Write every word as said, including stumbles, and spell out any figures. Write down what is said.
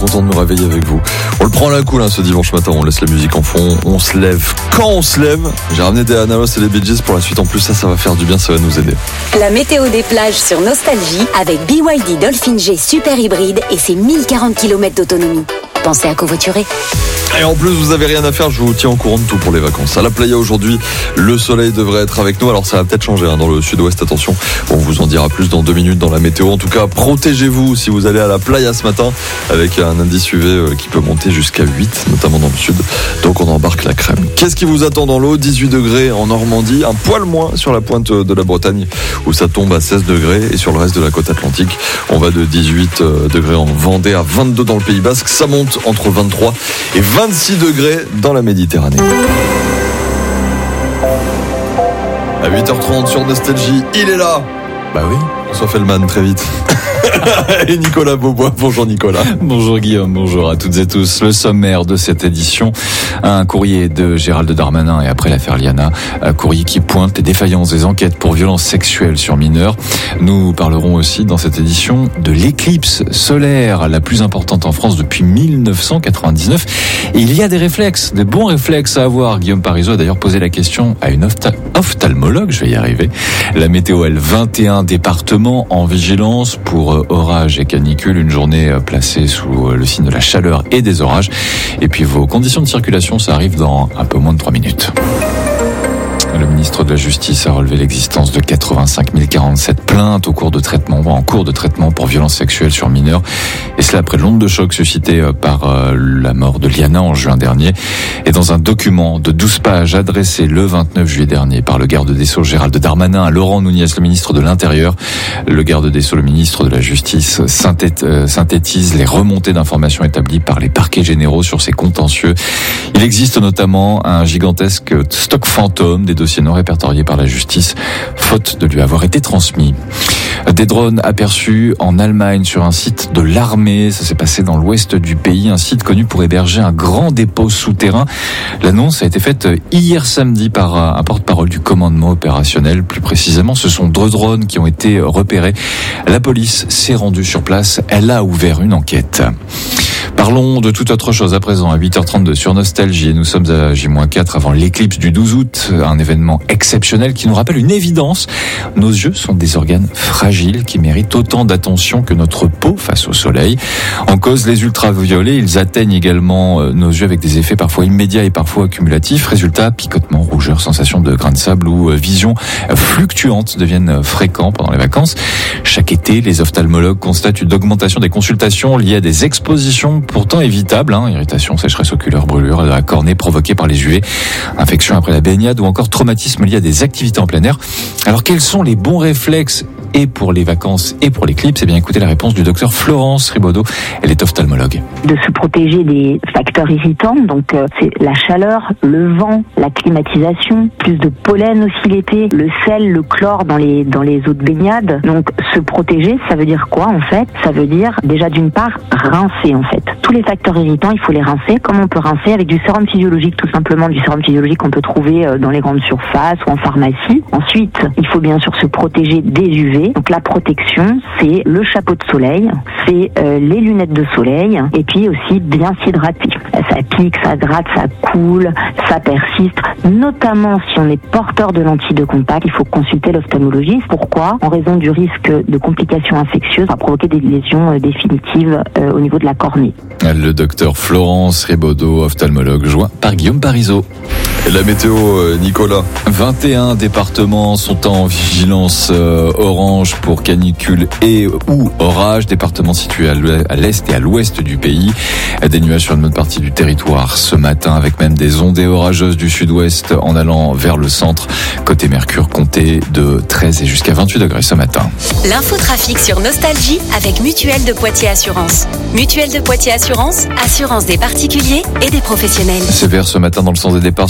Content de nous réveiller avec vous. On le prend à la cool hein, ce dimanche matin, on laisse la musique en fond, on se lève quand on se lève. J'ai ramené des Analos et des Bee Gees pour la suite. En plus ça, ça va faire du bien, ça va nous aider. La météo des plages sur Nostalgie avec B Y D Dolphin G Super Hybride et ses mille quarante kilomètres d'autonomie. Pensez à covoiturer. Et en plus, vous avez rien à faire, je vous tiens au courant de tout pour les vacances. À la playa aujourd'hui, le soleil devrait être avec nous. Alors ça va peut-être changer hein, dans le sud-ouest, attention. On vous en dira plus dans deux minutes dans la météo. En tout cas, protégez-vous si vous allez à la playa ce matin avec un indice U V qui peut monter jusqu'à huit, notamment dans le sud. Donc on embarque la crème. Qu'est-ce qui vous attend dans l'eau ? dix-huit degrés en Normandie, un poil moins sur la pointe de la Bretagne où ça tombe à seize degrés. Et sur le reste de la côte atlantique, on va de dix-huit degrés en Vendée à vingt-deux dans le Pays Basque. Ça monte entre vingt-trois et vingt-six degrés dans la Méditerranée. À huit heures trente sur Nostalgie, il est là. Bah oui, François Fellman, très vite. Et Nicolas Beaubois, bonjour Nicolas. Bonjour Guillaume, bonjour à toutes et tous. Le sommaire de cette édition, un courrier de Gérald Darmanin et après l'affaire Liana, un courrier qui pointe les défaillances des enquêtes pour violences sexuelles sur mineurs. Nous parlerons aussi dans cette édition de l'éclipse solaire, la plus importante en France depuis mille neuf cent quatre-vingt-dix-neuf. Et il y a des réflexes, des bons réflexes à avoir. Guillaume Parisot a d'ailleurs posé la question à une ophta- ophtalmologue, je vais y arriver. La météo, elle, vingt et un départements en vigilance pour orage et canicule, une journée placée sous le signe de la chaleur et des orages. Et puis vos conditions de circulation, ça arrive dans un peu moins de trois minutes. Le ministre de la Justice a relevé l'existence de quatre-vingt-cinq mille quarante-sept plaintes au cours de traitement, en cours de traitement pour violences sexuelles sur mineurs. Et cela après l'onde de choc suscitée par la mort de Liana en juin dernier. Et dans un document de douze pages adressé le vingt-neuf juillet dernier par le garde des Sceaux Gérald Darmanin à Laurent Nunez, le ministre de l'Intérieur, le garde des Sceaux, le ministre de la Justice, synthétise les remontées d'informations établies par les parquets généraux sur ces contentieux. Il existe notamment un gigantesque stock fantôme des dossiers non répertoriés par la justice, faute de lui avoir été transmis. Des drones aperçus en Allemagne sur un site de l'armée. Ça s'est passé dans l'ouest du pays, un site connu pour héberger un grand dépôt souterrain. L'annonce a été faite hier samedi par un porte-parole du commandement opérationnel. Plus précisément, ce sont deux drones qui ont été repérés. La police s'est rendue sur place. Elle a ouvert une enquête. Parlons de toute autre chose à présent, à huit heures trente-deux sur Nostalgie. Et nous sommes à J moins quatre avant l'éclipse du douze août, un événement exceptionnel qui nous rappelle une évidence. Nos yeux sont des organes fragiles qui méritent autant d'attention que notre peau face au soleil. En cause, les ultraviolets, ils atteignent également nos yeux avec des effets parfois immédiats et parfois accumulatifs. Résultat, picotement, rougeur, sensation de grain de sable ou vision fluctuante deviennent fréquents pendant les vacances. Chaque été, les ophtalmologues constatent une augmentation des consultations liées à des expositions pourtant évitables, hein, irritation, sécheresse oculaire, brûlure de la cornée provoquée par les U V, infection après la baignade ou encore traumatisme lié à des activités en plein air. Alors quels sont les bons réflexes et pour les vacances et pour l'éclipse? Eh bien écoutez la réponse du docteur Florence Ribaudot, elle est ophtalmologue. De se protéger des facteurs irritants, donc euh, c'est la chaleur, le vent, la climatisation, plus de pollen aussi l'été, le sel, le chlore dans les dans les eaux de baignade. Donc se protéger, ça veut dire quoi en fait? Ça veut dire déjà d'une part rincer en fait. Tous les facteurs irritants, il faut les rincer. Comment on peut rincer? Avec du sérum physiologique tout simplement, du sérum physiologique qu'on peut trouver dans les grandes surfaces ou en pharmacie. Ensuite, il faut bien sûr se protéger des U V. Donc la protection, c'est le chapeau de soleil, c'est euh, les lunettes de soleil et puis aussi bien s'hydrater. Ça pique, ça gratte, ça coule, ça persiste. Notamment si on est porteur de lentilles de contact, il faut consulter l'ophtalmologiste. Pourquoi? En raison du risque de complications infectieuses, ça va provoquer des lésions euh, définitives euh, au niveau de la cornée. Le docteur Florence Ribaudot, ophtalmologue, joint par Guillaume Parisot. Et la météo, euh, Nicolas? vingt et un départements sont en vigilance euh, orange pour canicule et ou orage. Départements situés à l'est et à l'ouest du pays. Des nuages sur une bonne partie du territoire ce matin, avec même des ondées orageuses du sud-ouest en allant vers le centre. Côté Mercure, comptez de treize et jusqu'à vingt-huit degrés ce matin. L'infotrafic sur Nostalgie avec Mutuelle de Poitiers Assurance. Mutuelle de Poitiers Assurance, assurance des particuliers et des professionnels. Sévère ce matin dans le sens des départs